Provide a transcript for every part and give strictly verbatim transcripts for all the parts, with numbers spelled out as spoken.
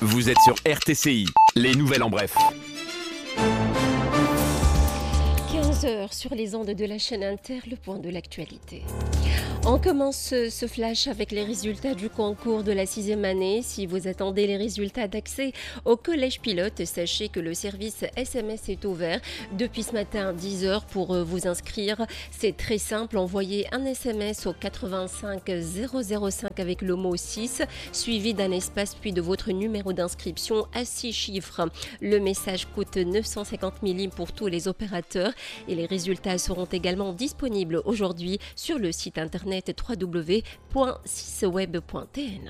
Vous êtes sur R T C I, les nouvelles en bref. quinze heures sur les ondes de la chaîne Inter, le point de l'actualité. On commence ce flash avec les résultats du concours de la sixième année. Si vous attendez les résultats d'accès au collège pilote, sachez que le service S M S est ouvert depuis ce matin dix heures pour vous inscrire. C'est très simple, envoyez un S M S au quatre-vingt-cinq zéro zéro cinq avec le mot six, suivi d'un espace puis de votre numéro d'inscription à six chiffres. Le message coûte neuf cent cinquante millim pour tous les opérateurs et les résultats seront également disponibles aujourd'hui sur le site internet w w w point sisweb point t n.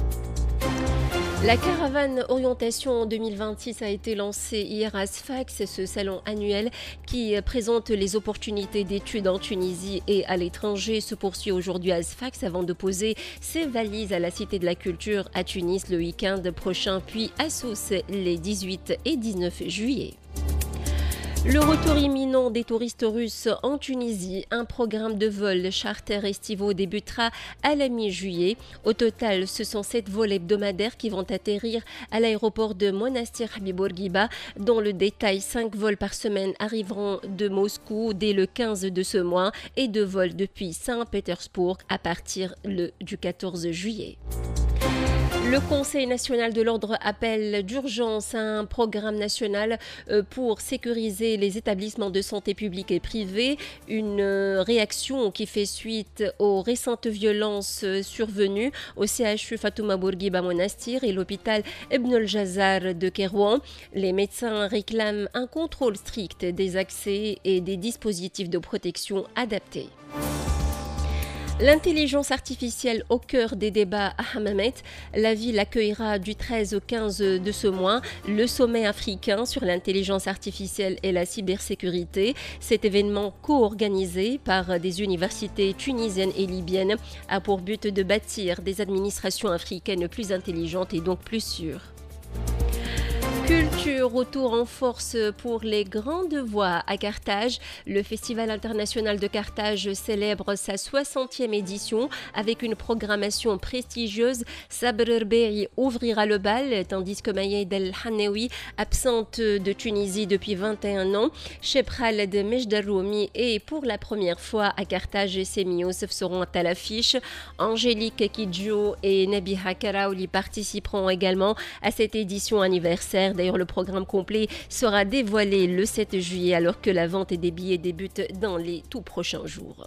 La caravane orientation deux mille vingt-six a été lancée hier à Sfax, ce salon annuel qui présente les opportunités d'études en Tunisie et à l'étranger se poursuit aujourd'hui à Sfax avant de poser ses valises à la Cité de la Culture à Tunis le week-end prochain, puis à Sousse les dix-huit et dix-neuf juillet. Le retour imminent des touristes russes en Tunisie, un programme de vols charter estivaux débutera à la mi-juillet. Au total, ce sont sept vols hebdomadaires qui vont atterrir à l'aéroport de Monastir Habib Bourguiba. Dans le détail, cinq vols par semaine arriveront de Moscou dès le quinze de ce mois et deux vols depuis Saint-Pétersbourg à partir le, du quatorze juillet. Le Conseil national de l'ordre appelle d'urgence à un programme national pour sécuriser les établissements de santé publics et privés. Une réaction qui fait suite aux récentes violences survenues au C H U Fatouma Bourguiba Monastir et l'hôpital Ibn el-Jazar de Kérouan. Les médecins réclament un contrôle strict des accès et des dispositifs de protection adaptés. L'intelligence artificielle au cœur des débats à Hammamet. La ville accueillera du treize au quinze de ce mois le sommet africain sur l'intelligence artificielle et la cybersécurité. Cet événement co-organisé par des universités tunisiennes et libyennes a pour but de bâtir des administrations africaines plus intelligentes et donc plus sûres. Culture, retour en force pour les grandes voix à Carthage. Le Festival international de Carthage célèbre sa soixantième édition avec une programmation prestigieuse. Sabr Rbei ouvrira le bal, tandis que Mayed El Hanewi, absente de Tunisie depuis vingt et un ans. Chebral de Mejdaroumi et pour la première fois à Carthage et Semi Youssef seront à l'affiche. Angélique Kidjo et Nabiha Karaouli participeront également à cette édition anniversaire. D'ailleurs, le programme complet sera dévoilé le sept juillet alors que la vente des billets débute dans les tout prochains jours.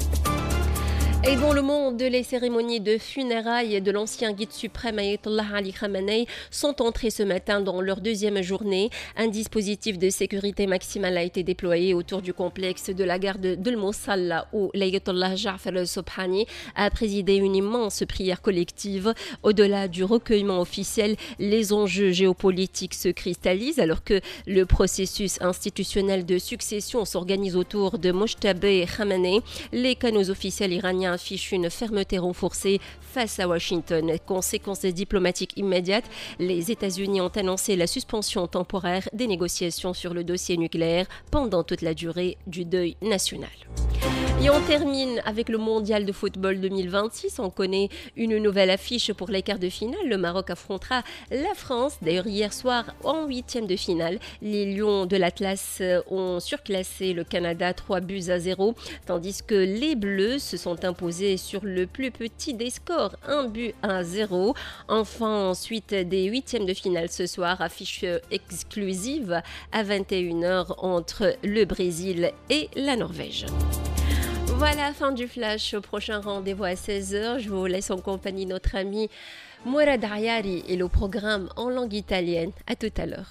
Et dans le monde, les cérémonies de funérailles de l'ancien guide suprême Ayatollah Ali Khamenei sont entrées ce matin dans leur deuxième journée. Un dispositif de sécurité maximale a été déployé autour du complexe de la gare de Moussalla où l'Ayatollah Ja'far al-Sobhani a présidé une immense prière collective. Au-delà du recueillement officiel, les enjeux géopolitiques se cristallisent alors que le processus institutionnel de succession s'organise autour de Mojtaba Khamenei. Les canaux officiels iraniens affiche une fermeté renforcée face à Washington. Conséquences diplomatiques immédiates, les États-Unis ont annoncé la suspension temporaire des négociations sur le dossier nucléaire pendant toute la durée du deuil national. Et on termine avec le mondial de football deux mille vingt-six. On connaît une nouvelle affiche pour les quarts de finale. Le Maroc affrontera la France. D'ailleurs, hier soir, en huitième de finale, les Lions de l'Atlas ont surclassé le Canada trois buts à zéro, tandis que les Bleus se sont imposés sur le plus petit des scores, un but à zéro. Enfin, ensuite des huitièmes de finale ce soir, affiche exclusive à vingt et une heures entre le Brésil et la Norvège. Voilà, fin du flash. Au prochain rendez-vous à seize heures. Je vous laisse en compagnie de notre ami Mourad Ayari et le programme en langue italienne. À tout à l'heure.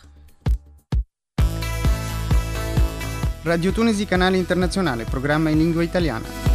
Radio Tunisi Canale Internazionale, programma in lingua italiana.